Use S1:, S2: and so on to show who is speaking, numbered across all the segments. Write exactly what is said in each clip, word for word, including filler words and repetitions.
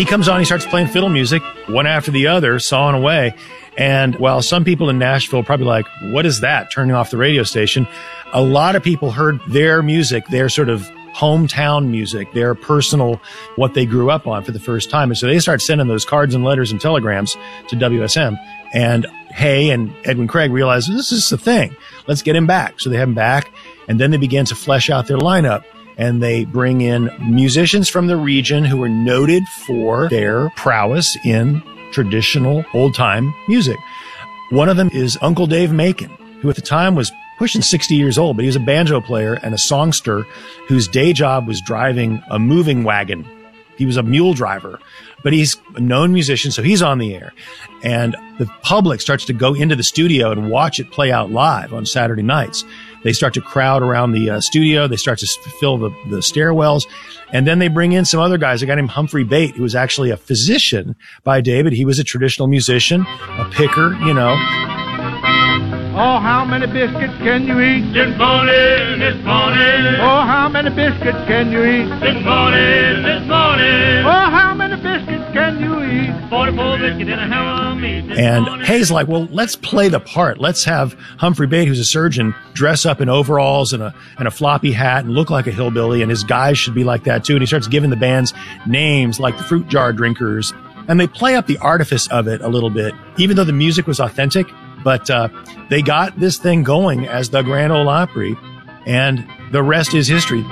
S1: he comes on, he starts playing fiddle music, one after the other, sawing away. And while some people in Nashville are probably like, what is that? Turning off the radio station. A lot of people heard their music, their sort of hometown music, their personal, what they grew up on for the first time. And so they start sending those cards and letters and telegrams to W S M. And Hay and Edwin Craig realized this is the thing. Let's get him back. So they have him back. And then they began to flesh out their lineup. And they bring in musicians from the region who are noted for their prowess in traditional old-time music. One of them is Uncle Dave Macon, who at the time was pushing sixty years old, but he was a banjo player and a songster whose day job was driving a moving wagon. He was a mule driver, but he's a known musician, so he's on the air. And the public starts to go into the studio and watch it play out live on Saturday nights. They start to crowd around the uh, studio. They start to fill the, the stairwells. And then they bring in some other guys. A guy named Humphrey Bate, who was actually a physician by David. He was a traditional musician, a picker, you know.
S2: Oh, how many biscuits can you eat?
S3: This morning, this morning.
S2: Oh, how many biscuits can you eat?
S3: This morning, this morning.
S2: Oh, how many biscuits can you eat?
S3: forty-four biscuits and a ham of meat.
S1: And Hayes like, well, let's play the part. Let's have Humphrey Bate, who's a surgeon, dress up in overalls and a and a floppy hat and look like a hillbilly, and his guys should be like that too. And he starts giving the bands names like the Fruit Jar Drinkers. And they play up the artifice of it a little bit, even though the music was authentic. But uh, they got this thing going as the Grand Ole Opry, and the rest is history.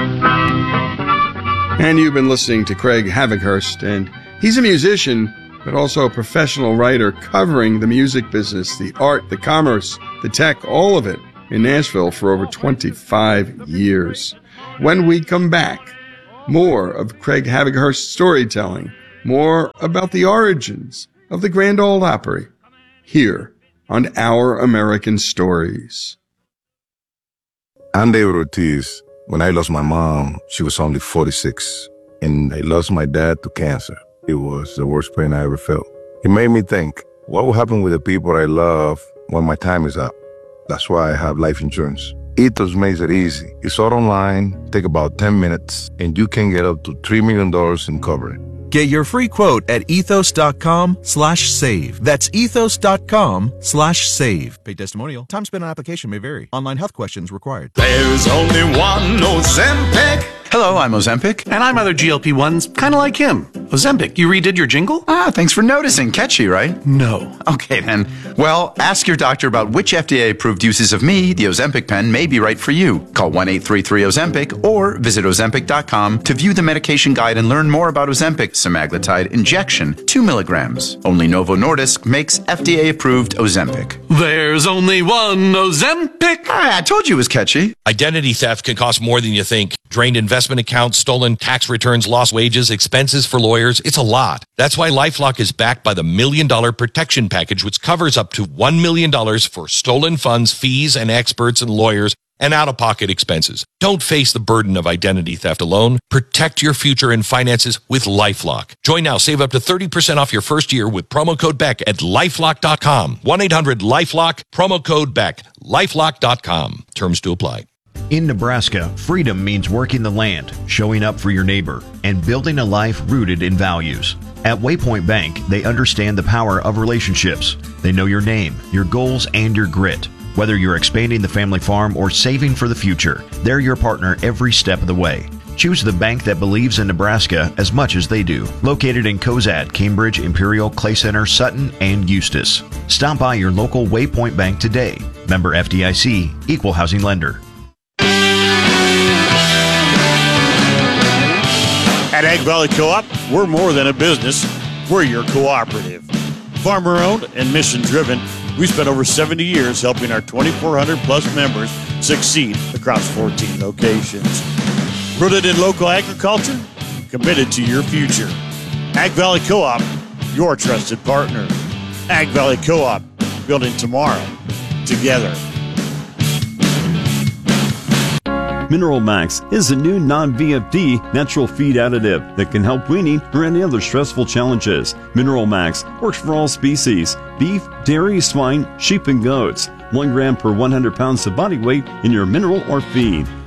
S4: And you've been listening to Craig Havighurst, and he's a musician, but also a professional writer covering the music business, the art, the commerce, the tech, all of it in Nashville for over twenty-five years. When we come back, more of Craig Havighurst's storytelling, more about the origins of the Grand Ole Opry, here on Our American Stories.
S5: I'm David Ortiz. When I lost my mom, she was only forty-six, and I lost my dad to cancer. It was the worst pain I ever felt. It made me think, what will happen with the people I love when my time is up? That's why I have life insurance. Ethos makes it easy. It's all online, take about ten minutes, and you can get up to three million dollars in coverage.
S6: Get your free quote at ethos.com slash save. That's ethos.com slash save. Paid testimonial. Time spent on application may vary. Online health questions required.
S7: There's only one Ozempic.
S8: Hello, I'm Ozempic, and I'm other G L P ones, kind of like him. Ozempic, you redid your jingle? Ah, thanks for noticing. Catchy, right? No. Okay, then. Well, ask your doctor about which F D A-approved uses of me, the Ozempic pen, may be right for you. Call one eight three three Ozempic or visit Ozempic dot com to view the medication guide and learn more about Ozempic semaglutide injection, two milligrams. Only Novo Nordisk makes F D A-approved Ozempic.
S9: There's only one Ozempic.
S8: Ah, I told you it was catchy.
S10: Identity theft can cost more than you think. Drained investment accounts, stolen tax returns, lost wages, expenses for lawyers. It's a lot. That's why LifeLock is backed by the Million Dollar Protection Package, which covers up to one million dollars for stolen funds, fees, and experts and lawyers, and out-of-pocket expenses. Don't face the burden of identity theft alone. Protect your future and finances with LifeLock. Join now. Save up to thirty percent off your first year with promo code Beck at lifelock dot com. one eight hundred LifeLock, promo code Beck, lifelock dot com. Terms to apply.
S11: In Nebraska, freedom means working the land, showing up for your neighbor, and building a life rooted in values. At Waypoint Bank, they understand the power of relationships. They know your name, your goals, and your grit. Whether you're expanding the family farm or saving for the future, they're your partner every step of the way. Choose the bank that believes in Nebraska as much as they do. Located in Cozad, Cambridge, Imperial, Clay Center, Sutton, and Eustis. Stop by your local Waypoint Bank today. Member F D I C, Equal Housing Lender.
S12: At Ag Valley Co-op, we're more than a business. We're your cooperative. Farmer-owned and mission-driven, we spent over seventy years helping our twenty-four hundred plus members succeed across fourteen locations. Rooted in local agriculture, committed to your future. Ag Valley Co-op, your trusted partner. Ag Valley Co-op, building tomorrow together.
S13: Mineral Max is a new non-V F D natural feed additive that can help weaning or any other stressful challenges. Mineral Max works for all species: beef, dairy, swine, sheep, and goats. One gram per one hundred pounds of body weight in your mineral or feed.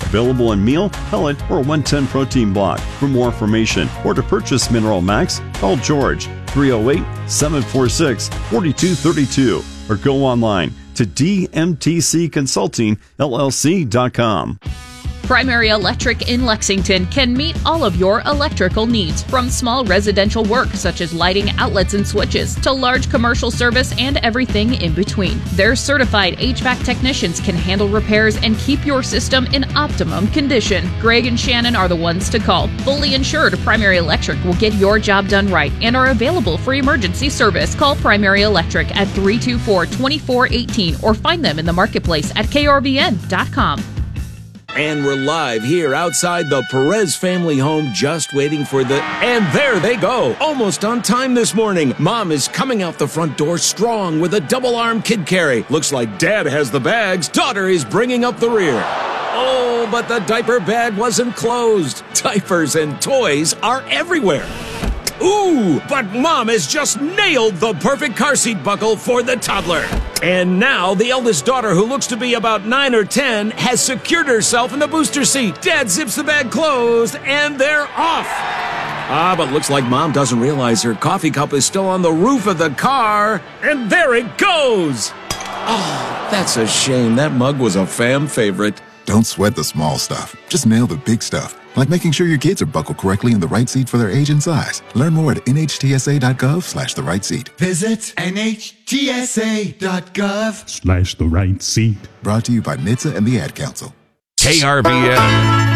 S13: Available in meal, pellet, or one ten protein block. For more information or to purchase Mineral Max, call George three oh eight, seven four six, four two three two or go online to d m t c consulting l l c dot com.
S14: Primary Electric in Lexington can meet all of your electrical needs, from small residential work such as lighting, outlets, and switches, to large commercial service and everything in between. Their certified H V A C technicians can handle repairs and keep your system in optimum condition. Greg and Shannon are the ones to call. Fully insured, Primary Electric will get your job done right and are available for emergency service. Call Primary Electric at three two four, two four one eight or find them in the marketplace at k r v n dot com.
S15: And we're live here outside the Perez family home, just waiting for the... And there they go! Almost on time this morning. Mom is coming out the front door strong with a double-arm kid carry. Looks like Dad has the bags. Daughter is bringing up the rear. Oh, but the diaper bag wasn't closed. Diapers and toys are everywhere. Ooh, but Mom has just nailed the perfect car seat buckle for the toddler. And now the eldest daughter, who looks to be about nine or ten, has secured herself in the booster seat. Dad zips the bag closed, and they're off. Ah, but looks like Mom doesn't realize her coffee cup is still on the roof of the car. And there it goes. Oh, that's a shame. That mug was a fam favorite.
S16: Don't sweat the small stuff. Just nail the big stuff. Like making sure your kids are buckled correctly in the right seat for their age and size. Learn more at n h t s a dot gov slash the right seat.
S17: Visit n h t s a dot gov
S18: slash the right seat.
S16: Brought to you by N H T S A and the Ad Council.
S10: K R V N.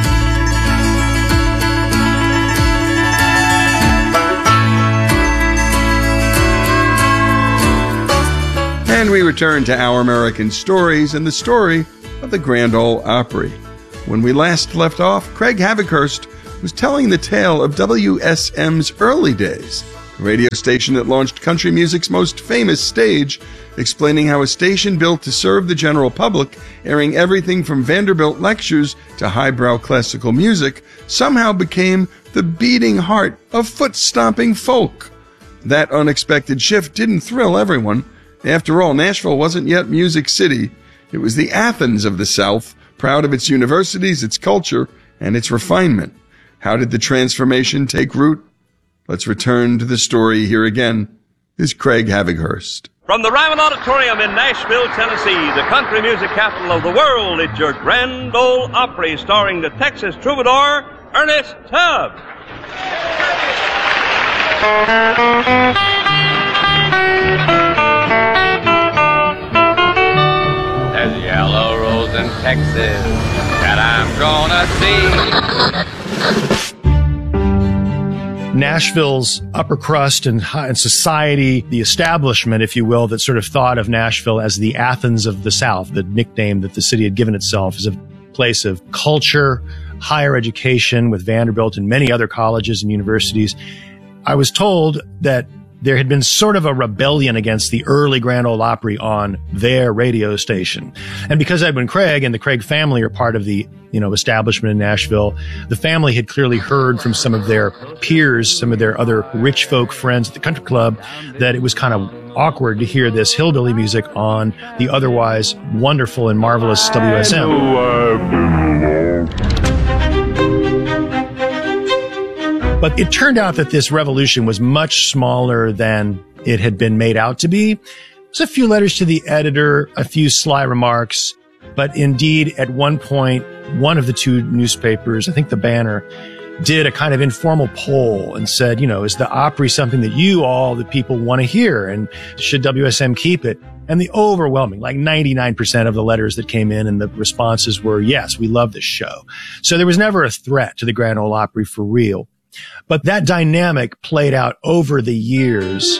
S4: And we return to Our American Stories and the story of the Grand Ole Opry. When we last left off, Craig Havighurst was telling the tale of W S M's early days, the radio station that launched country music's most famous stage, explaining how a station built to serve the general public, airing everything from Vanderbilt lectures to highbrow classical music, somehow became the beating heart of foot-stomping folk. That unexpected shift didn't thrill everyone. After all, Nashville wasn't yet Music City. It was the Athens of the South, proud of its universities, its culture, and its refinement. How did the transformation take root? Let's return to the story. Here again is Craig Havighurst.
S19: From the Ryman Auditorium in Nashville, Tennessee, the country music capital of the world, it's your Grand Ole Opry, starring the Texas troubadour, Ernest Tubb.
S20: There's a yellow rose in Texas that I'm gonna see.
S1: Nashville's upper crust and, and society, the establishment, if you will, that sort of thought of Nashville as the Athens of the South, the nickname that the city had given itself, as a place of culture, higher education with Vanderbilt and many other colleges and universities. I was told that there had been sort of a rebellion against the early Grand Ole Opry on their radio station. And because Edwin Craig and the Craig family are part of the, you know, establishment in Nashville, the family had clearly heard from some of their peers, some of their other rich folk friends at the country club, that it was kind of awkward to hear this hillbilly music on the otherwise wonderful and marvelous W S M. But it turned out that this revolution was much smaller than it had been made out to be. There's a few letters to the editor, a few sly remarks, but indeed, at one point, one of the two newspapers, I think the Banner, did a kind of informal poll and said, you know, is the Opry something that you all, the people, want to hear? And should W S M keep it? And the overwhelming, like ninety-nine percent of the letters that came in and the responses were, yes, we love this show. So there was never a threat to the Grand Ole Opry for real. But that dynamic played out over the years.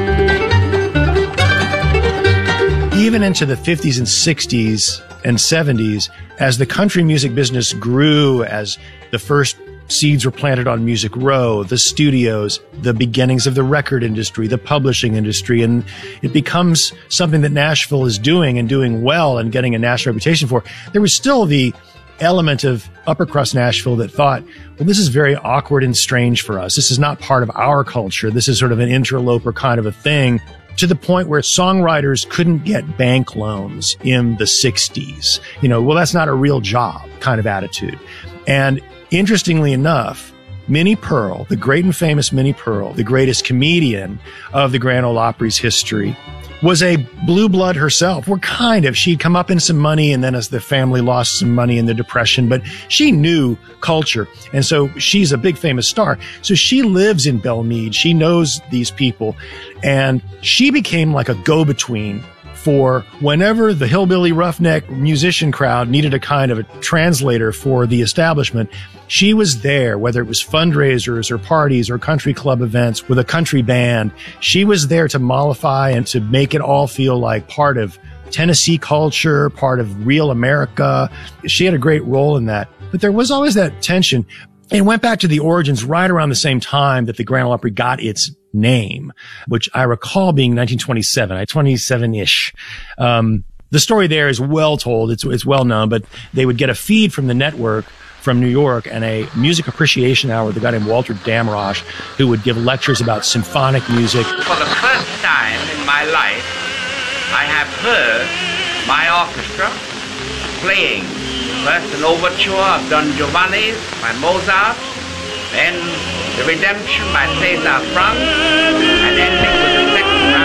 S1: Even into the fifties and sixties and seventies, as the country music business grew, as the first seeds were planted on Music Row, the studios, the beginnings of the record industry, the publishing industry, and it becomes something that Nashville is doing and doing well and getting a national reputation for. There was still the element of upper crust Nashville that thought, well, this is very awkward and strange for us. This is not part of our culture. This is sort of an interloper kind of a thing. to the point where songwriters couldn't get bank loans in the sixties. You know, well, that's not a real job kind of attitude. And interestingly enough, Minnie Pearl, the great and famous Minnie Pearl, the greatest comedian of the Grand Ole Opry's history, was a blue blood herself. We're kind of, she'd come up in some money, and then as the family lost some money in the Depression, but she knew culture. And so she's a big famous star. So she lives in Belmead. She knows these people, and she became like a go-between for whenever the hillbilly roughneck musician crowd needed a kind of a translator for the establishment. She was there, whether it was fundraisers or parties or country club events with a country band. She was there to mollify and to make it all feel like part of Tennessee culture, part of real America. She had a great role in that. But there was always that tension. It went back to the origins right around the same time that the Grand Ole Opry got its name, which I recall being nineteen twenty-seven, twenty-seven-ish. Um, the story there is well told. It's, it's well known, but they would get a feed from the network from New York and a music appreciation hour with a guy named Walter Damrosch, who would give lectures about symphonic music.
S18: For the first time in my life, I have heard my orchestra playing first an overture of Don Giovanni by Mozart, then The Redemption by César Franck, and ending with the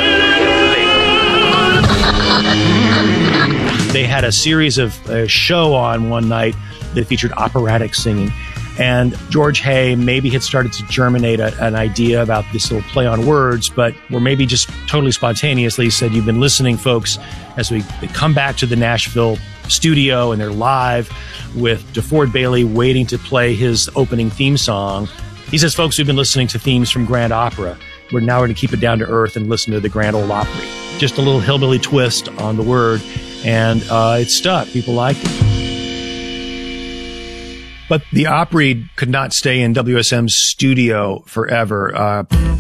S18: second round of
S1: They had a series of uh, show on one night that featured operatic singing. And George Hay maybe had started to germinate a, an idea about this little play on words, but or maybe just totally spontaneously said, you've been listening, folks, as we come back to the Nashville studio and they're live with DeFord Bailey waiting to play his opening theme song. He says, folks, we've been listening to themes from Grand Opera. We're now going to keep it down to earth and listen to the Grand Ole Opry. Just a little hillbilly twist on the word, and uh, it stuck. People liked it. But the Opry could not stay in W S M's studio forever. Uh,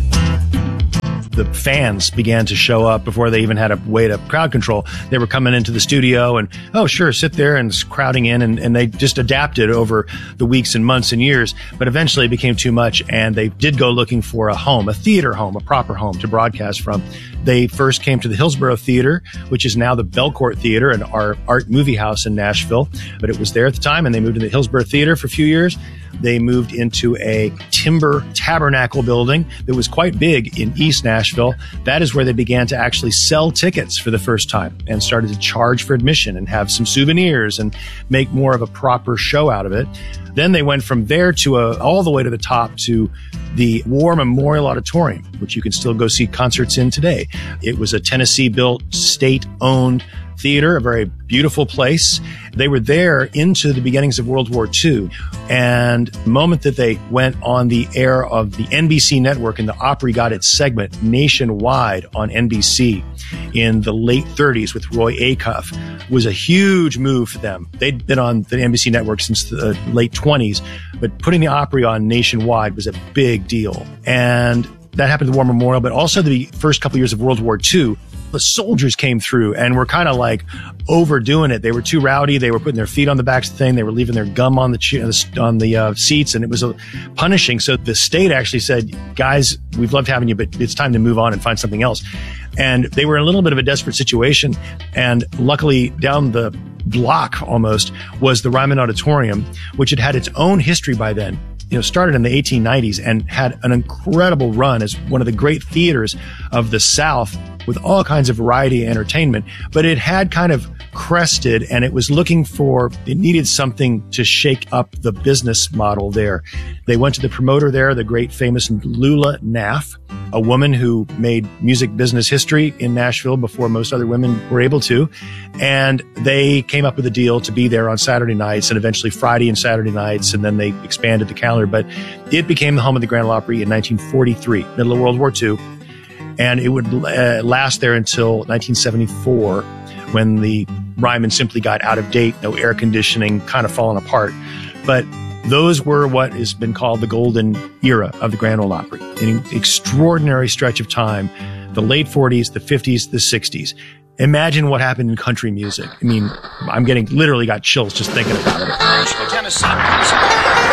S1: the fans began to show up before they even had a way to crowd control. They were coming into the studio and, oh, sure, sit there, and crowding in, and, and they just adapted over the weeks and months and years. But eventually it became too much, and they did go looking for a home, a theater home, a proper home to broadcast from. They first came to the Hillsborough Theater, which is now the Belcourt Theater and our art movie house in Nashville. But it was there at the time, and they moved to the Hillsborough Theater for a few years. They moved into a timber tabernacle building that was quite big in East Nashville. That is where they began to actually sell tickets for the first time and started to charge for admission and have some souvenirs and make more of a proper show out of it. Then they went from there to a, all the way to the top to the War Memorial Auditorium, which you can still go see concerts in today. It was a Tennessee-built, state-owned theater, a very beautiful place. They were there into the beginnings of World War Two. And the moment that they went on the air of the N B C network and the Opry got its segment nationwide on N B C in the late thirties with Roy Acuff was a huge move for them. They'd been on the N B C network since the late twenties, but putting the Opry on nationwide was a big deal. And that happened at the War Memorial, but also the first couple of years of World War Two. The soldiers came through and were kind of like overdoing it. They were too rowdy. They were putting their feet on the backs of the thing. They were leaving their gum on the che- on the uh, seats, and it was uh, punishing. So the state actually said, guys, we've loved having you, but it's time to move on and find something else. And they were in a little bit of a desperate situation. And luckily, down the block almost was the Ryman Auditorium, which had had its own history by then. You know, started in the eighteen nineties and had an incredible run as one of the great theaters of the South with all kinds of variety and entertainment. But it had kind of crested, and it was looking for, it needed something to shake up the business model there. They went to the promoter there, the great famous Lula Naff, a woman who made music business history in Nashville before most other women were able to. And they came up with a deal to be there on Saturday nights and eventually Friday and Saturday nights. And then they expanded the calendar. But it became the home of the Grand Ole Opry in nineteen forty-three, middle of World War Two. And it would uh, last there until nineteen seventy-four, when the Ryman simply got out of date, no air conditioning, kind of falling apart. But those were what has been called the golden era of the Grand Ole Opry. An extraordinary stretch of time, the late forties, the fifties, the sixties. Imagine what happened in country music. I mean, I'm getting, literally got chills just thinking about it.
S21: Tennessee.